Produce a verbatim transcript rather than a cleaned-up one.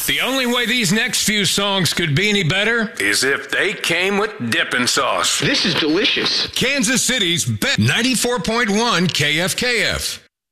The only way these next few songs could be any better is if they came with dipping sauce. This is delicious. Kansas City's best ninety-four point one K F K F.